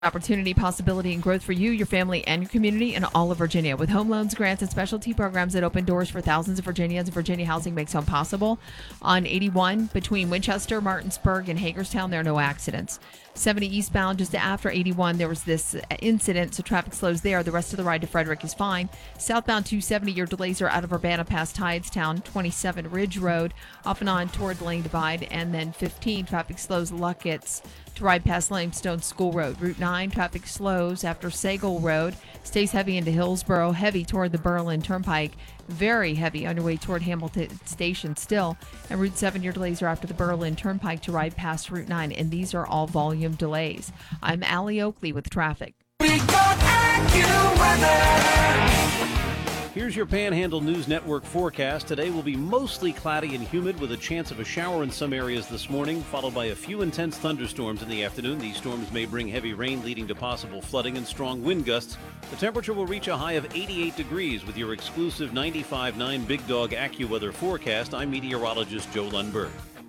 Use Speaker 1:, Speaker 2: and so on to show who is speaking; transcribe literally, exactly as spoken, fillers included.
Speaker 1: Opportunity, possibility, and growth for you, your family, and your community in all of Virginia. With home loans, grants, and specialty programs that open doors for thousands of Virginians, Virginia Housing makes home possible. On eighty-one, between Winchester, Martinsburg, and Hagerstown, there are no accidents. seventy eastbound, just after eighty-one, there was this incident, so traffic slows there. The rest of the ride to Frederick is fine. Southbound two seventy, your delays are out of Urbana past Hydestown. twenty-seven Ridge Road, off and on toward the Lane Divide. And then fifteen, traffic slows Luckett's to ride past Limestone School Road. Route nine, traffic slows after Sagal Road. Stays heavy into Hillsborough, heavy toward the Berlin Turnpike. Very heavy underway toward Hamilton Station still. And Route seven, your delays are after the Berlin Turnpike to ride past Route nine. And these are all volume delays. I'm Allie Oakley with traffic.
Speaker 2: We got AccuWeather.
Speaker 3: Here's your Panhandle News Network forecast. Today will be mostly cloudy and humid with a chance of a shower in some areas this morning, followed by a few intense thunderstorms in the afternoon. These storms may bring heavy rain, leading to possible flooding and strong wind gusts. The temperature will reach a high of eighty-eight degrees with your exclusive ninety-five point nine Big Dog AccuWeather forecast. I'm meteorologist Joe Lundberg.